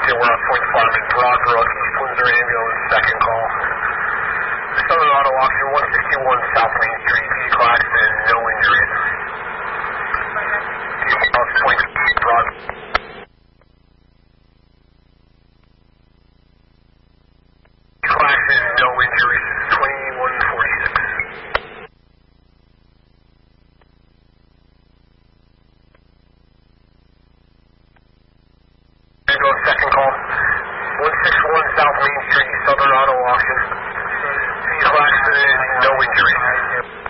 2, we're on Fort Department, Broadbrook, East Windsor ambulance, second call. Southern Auto Auction, 161 South Main Street, E-Class.